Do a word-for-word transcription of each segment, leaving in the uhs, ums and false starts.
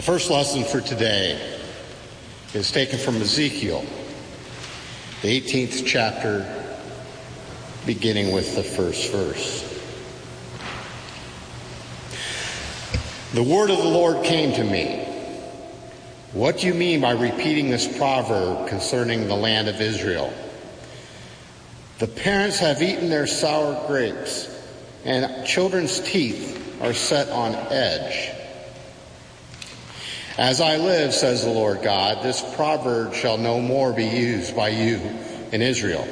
The first lesson for today is taken from Ezekiel, the eighteenth chapter, beginning with the first verse. The word of the Lord came to me. What do you mean by repeating this proverb concerning the land of Israel? The parents have eaten their sour grapes, and children's teeth are set on edge. As I live, says the Lord God, this proverb shall no more be used by you in Israel.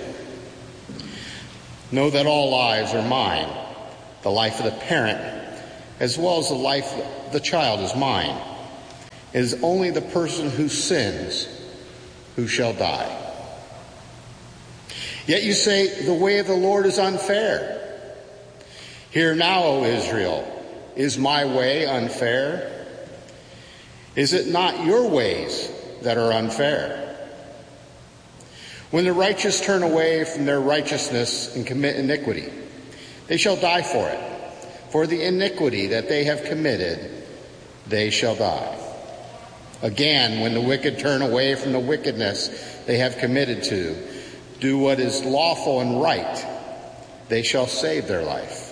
Know that all lives are mine. The life of the parent, as well as the life of the child, is mine. It is only the person who sins who shall die. Yet you say, the way of the Lord is unfair. Hear now, O Israel, is my way unfair? Is it not your ways that are unfair? When the righteous turn away from their righteousness and commit iniquity, they shall die for it. For the iniquity that they have committed, they shall die. Again, when the wicked turn away from the wickedness they have committed to, do what is lawful and right, they shall save their life.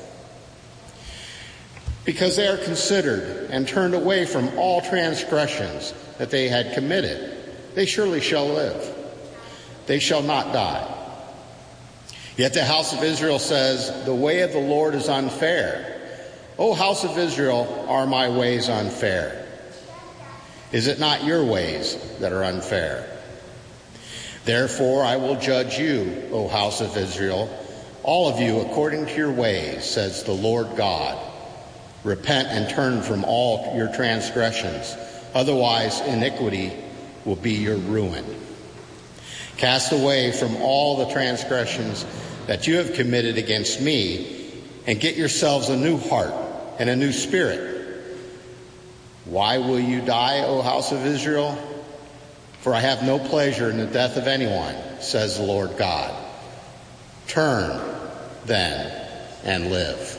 Because they are considered and turned away from all transgressions that they had committed, they surely shall live. They shall not die. Yet the house of Israel says, the way of the Lord is unfair. O house of Israel, are my ways unfair? Is it not your ways that are unfair? Therefore I will judge you, O house of Israel, all of you according to your ways, says the Lord God. Repent and turn from all your transgressions, otherwise iniquity will be your ruin. Cast away from all the transgressions that you have committed against me, and get yourselves a new heart and a new spirit. Why will you die, O house of Israel? For I have no pleasure in the death of anyone, says the Lord God. Turn, then, and live.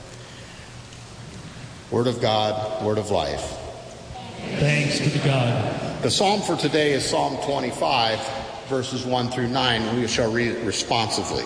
Word of God, word of life. Thanks be to God. The psalm for today is Psalm twenty-five, verses one through nine, and we shall read it responsively.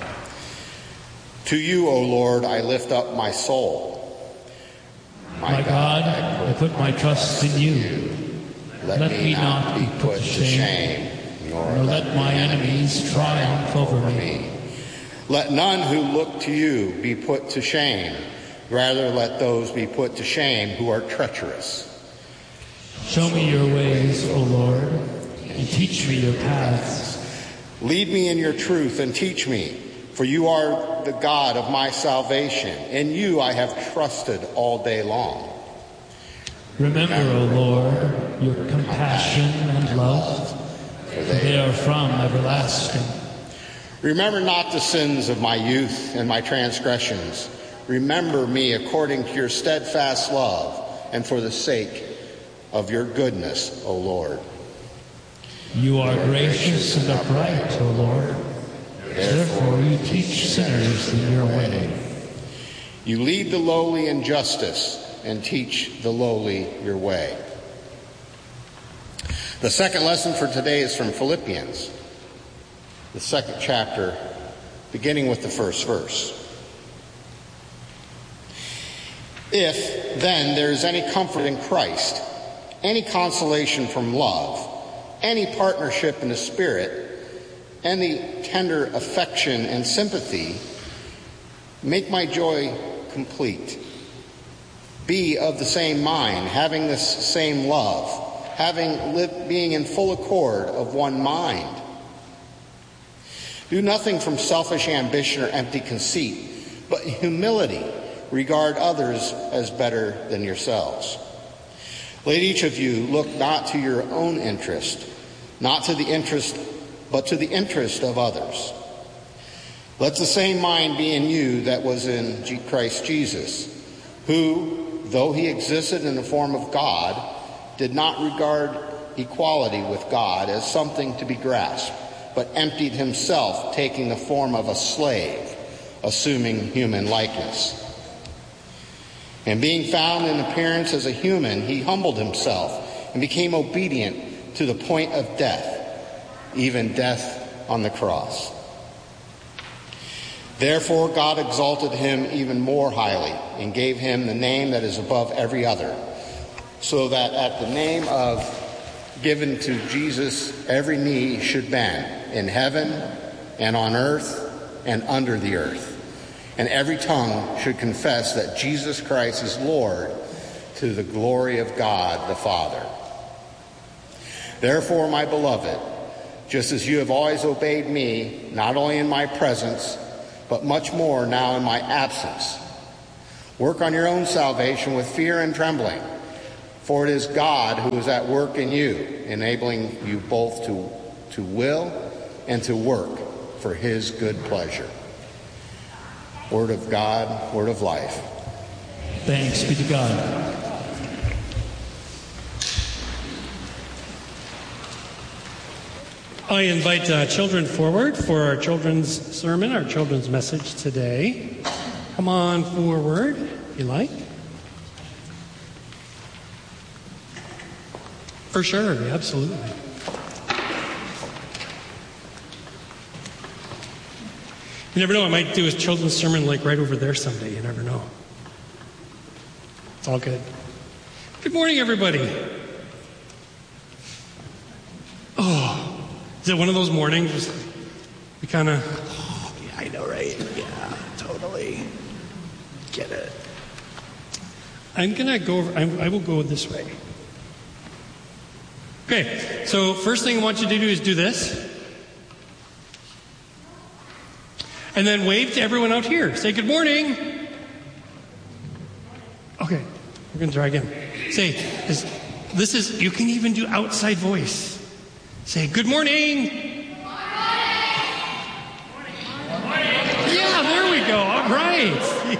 To you, O Lord, I lift up my soul. My, my God, God, I put my trust in you. Let, let me not be put to shame, nor, nor let my enemies triumph over me. Let none who look to you be put to shame. Rather, let those be put to shame who are treacherous. Show me your ways, O Lord, and teach me your paths. Lead me in your truth and teach me, for you are the God of my salvation. In you I have trusted all day long. Remember, O Lord, your compassion and love, for they are from everlasting. Remember not the sins of my youth and my transgressions. Remember me according to your steadfast love and for the sake of your goodness, O Lord. You are gracious and upright, O Lord. Therefore you teach sinners in your way. You lead the lowly in justice and teach the lowly your way. The second lesson for today is from Philippians, the second chapter, beginning with the first verse. If, then, there is any comfort in Christ, any consolation from love, any partnership in the Spirit, any tender affection and sympathy, make my joy complete. Be of the same mind, having this same love, having lived, being in full accord of one mind. Do nothing from selfish ambition or empty conceit, but in humility regard others as better than yourselves. Let each of you look not to your own interest, not to the interest, but to the interest of others. Let the same mind be in you that was in Christ Jesus, who, though he existed in the form of God, did not regard equality with God as something to be grasped, but emptied himself, taking the form of a slave, assuming human likeness. And being found in appearance as a human, he humbled himself and became obedient to the point of death, even death on the cross. Therefore, God exalted him even more highly and gave him the name that is above every other, so that at the name of given to Jesus, every knee should bend in heaven and on earth and under the earth, and every tongue should confess that Jesus Christ is Lord, to the glory of God the Father. Therefore, my beloved, just as you have always obeyed me, not only in my presence, but much more now in my absence, work on your own salvation with fear and trembling, for it is God who is at work in you, enabling you both to, to will and to work for his good pleasure. Word of God, word of life. Thanks be to God. I invite uh, children forward for our children's sermon, our children's message today. Come on forward, if you like. For sure, absolutely. You never know, I might do a children's sermon like right over there someday. You never know. It's all good. Good morning, everybody. Oh. Is it one of those mornings we kind of, oh, yeah, I know, right? Yeah, totally. Get it. I'm going to go over, I, I will go this way. Okay, so first thing I want you to do is do this. And then wave to everyone out here. Say good morning. Okay, we're going to try again. Say, this, this is, you can even do outside voice. Say, good morning. Good morning. Yeah, there we go. All right.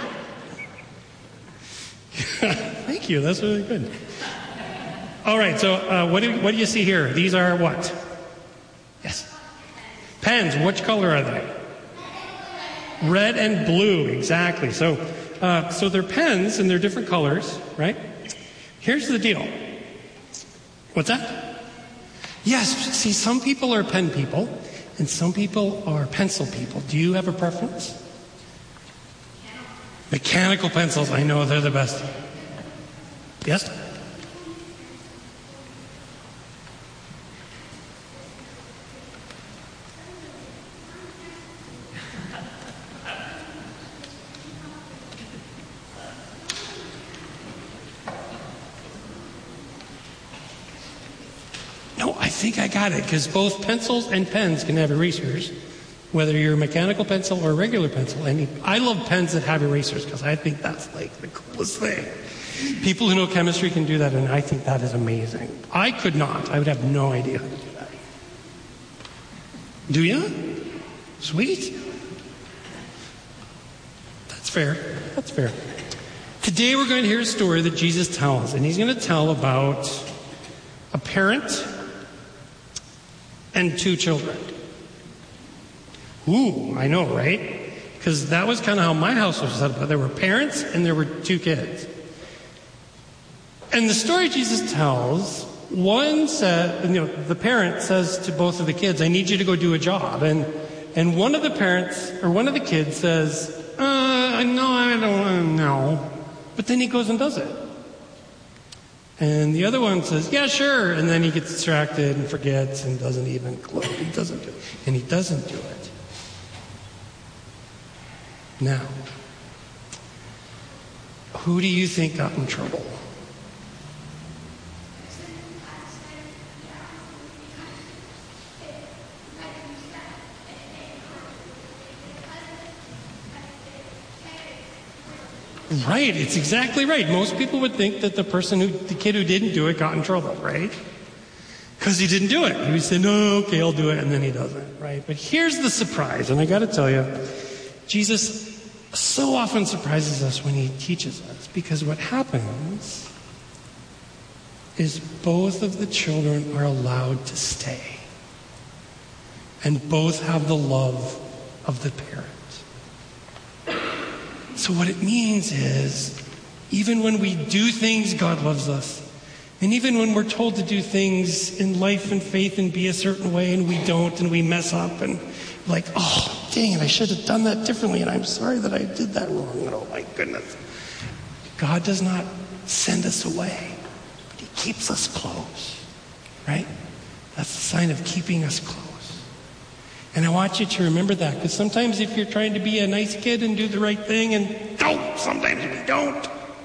Thank you. That's really good. All right. So uh, what, do, what do you see here? These are what? Yes. Pens. Which color are they? Red and blue. Exactly. So, uh, so they're pens and they're different colors, right? Here's the deal. What's that? Yes, see, some people are pen people, and some people are pencil people. Do you have a preference? Mechanical pencils, I know, they're the best. Yes? I think I got it, because both pencils and pens can have erasers, whether you're a mechanical pencil or a regular pencil. And I love pens that have erasers, because I think that's like the coolest thing. People who know chemistry can do that, and I think that is amazing. I could not. I would have no idea how to do that. Do you? Sweet. That's fair. That's fair. Today we're going to hear a story that Jesus tells, and he's going to tell about a parent and two children. Ooh, I know, right? Because that was kind of how my house was set up. There were parents and there were two kids. And the story Jesus tells, one said, you know, the parent says to both of the kids, I need you to go do a job. And and one of the parents, or one of the kids says, uh, no, I don't want to know. But then he goes and does it. And the other one says, yeah, sure. And then he gets distracted and forgets and doesn't even close. He doesn't do it. And he doesn't do it. Now, who do you think got in trouble? Right, it's exactly right. Most people would think that the person who, the kid who didn't do it got in trouble, right? Because he didn't do it. He would say, no, okay, I'll do it, and then he doesn't, right? But here's the surprise, and I got to tell you, Jesus so often surprises us when he teaches us, because what happens is both of the children are allowed to stay, and both have the love of the parent. So what it means is Even when we do things, God loves us. And even when we're told to do things in life and faith and be a certain way and we don't and we mess up and like, oh, dang it, I should have done that differently and I'm sorry that I did that wrong. And oh my goodness. God does not send us away, but he keeps us close, right? That's the sign of keeping us close. And I want you to remember that, because sometimes if you're trying to be a nice kid and do the right thing, and don't, sometimes we don't,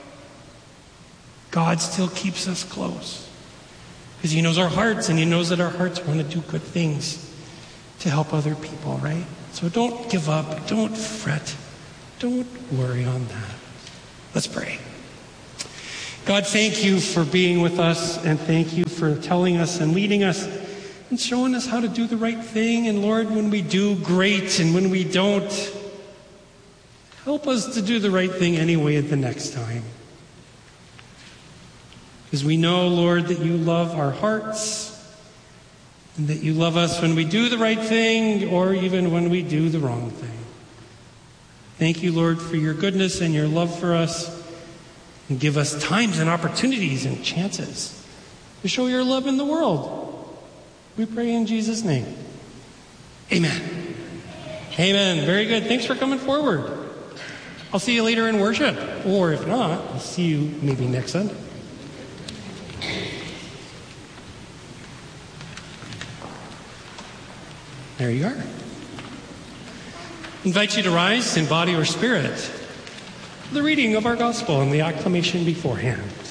God still keeps us close. Because he knows our hearts, and he knows that our hearts want to do good things to help other people, right? So don't give up, don't fret, don't worry on that. Let's pray. God, thank you for being with us, and thank you for telling us and leading us and showing us how to do the right thing. And Lord, when we do, great, and when we don't, help us to do the right thing anyway the next time. Because we know, Lord, that you love our hearts, and that you love us when we do the right thing or even when we do the wrong thing. Thank you, Lord, for your goodness and your love for us, and give us times and opportunities and chances to show your love in the world. We pray in Jesus' name. Amen. Amen. Very good. Thanks for coming forward. I'll see you later in worship. Or if not, I'll see you maybe next Sunday. There you are. I invite you to rise in body or spirit for the reading of our gospel and the acclamation beforehand.